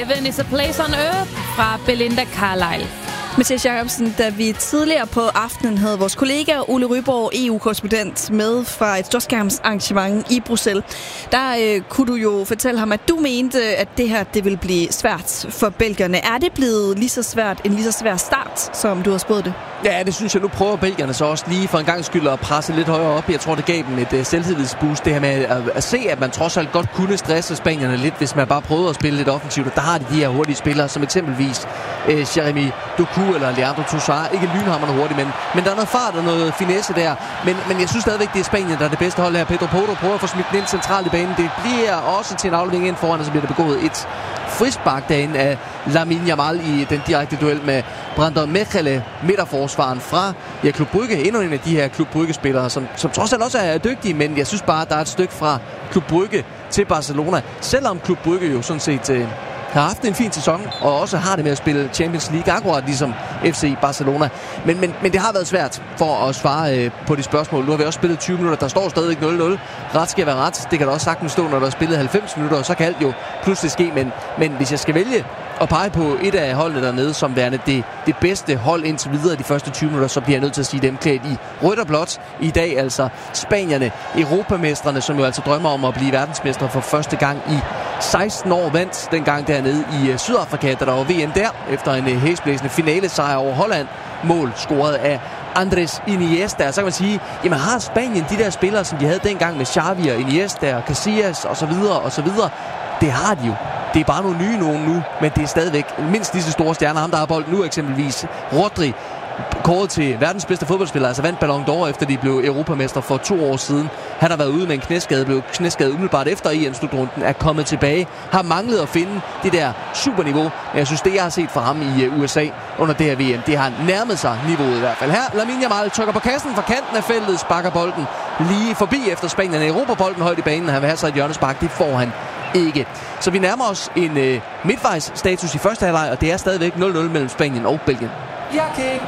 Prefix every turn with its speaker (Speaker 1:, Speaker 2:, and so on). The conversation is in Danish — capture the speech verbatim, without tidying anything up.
Speaker 1: Heaven is a Place on Earth fra Belinda Carlisle.
Speaker 2: Mathias Jacobsen, da vi tidligere på aftenen havde vores kollega Ole Ryborg, E U-korrespondent, med fra et storskærmsarrangement i Bruxelles, der øh, kunne du jo fortælle ham, at du mente, at det her det ville blive svært for belgierne. Er det blevet lige så svært, en lige så svær start, som du har spået det?
Speaker 3: Ja, det synes jeg. Nu prøver belgierne så også lige for en gang skyld at presse lidt højere op. Jeg tror, det gav dem et uh, selvtillidsboost. Det her med at, at se, at man trods alt godt kunne stresse spanierne lidt, hvis man bare prøvede at spille lidt offensivt. Og der har de de her hurtige spillere, som eksempelvis uh, Jeremy Doku eller Leandro Trossard. Ikke lynhammerne hurtigt, men, men der er noget fart og noget finesse der. Men, men jeg synes stadigvæk, det er Spanien, der er det bedste hold her. Pedro Porro prøver at få smidt den ind centralt i banen. Det bliver også til en aflevering ind foran, og så bliver der begået et frispark derinde af Lamine Yamal i den direkte duel med Brandon Mechele, midterforsvaren fra ja, Klub Brygge. Endnu en af de her Klub Brygge-spillere, som, som trods alt også er dygtige, men jeg synes bare, at der er et stykke fra Klub Brygge til Barcelona. Selvom Klub Brygge jo sådan set øh, har haft en fin sæson, og også har det med at spille Champions League, akkurat ligesom F C Barcelona. Men, men, men det har været svært for at svare øh, på de spørgsmål. Nu har vi også spillet tyve minutter, der står stadig nul nul. Ret skal være ret. Det kan da også sagtens stå, når der er spillet halvfems minutter, og så kan alt jo pludselig ske. Men, men hvis jeg skal vælge at pege på et af holdene dernede, som værende det, det bedste hold indtil videre de første tyve minutter, så bliver jeg nødt til at sige dem klædt i rødt og blåt i dag. Altså Spanierne, europamestrene, som jo altså drømmer om at blive verdensmestre for første gang i seksten år, vandt dengang dernede i uh, Sydafrika, da der var V M der, efter en uh, hæsblæsende finalesejr over Holland. Mål scoret af Andres Iniesta. Så kan man sige, jamen har Spanien de der spillere, som de havde dengang med Xavi og Iniesta og Casillas og så videre og så videre? Det har de jo. Det er bare nogle nye nogen nu, men det er stadigvæk mindst lige så store stjerner. Ham, der har bolden nu eksempelvis. Rodri, kåret til verdens bedste fodboldspiller, altså vandt Ballon d'Or, efter de blev europamester for to år siden. Han har været ude med en knæskade, blev knæskadet umiddelbart efter E M-slutrunden, er kommet tilbage, har manglet at finde det der superniveau. Men jeg synes, det jeg har set fra ham i U S A under det her V M, det har nærmet sig niveauet i hvert fald. Her, Lamine Yamal trykker på kassen fra kanten af feltet, sparker bolden lige forbi efter Spanien. Europabolden højt i banen, han vil have sig et hjørnespark, det får han ikke. Så vi nærmer os en øh, midtvejs status i første halvleg, og det er stadigvæk nul nul mellem Spanien og Belgien.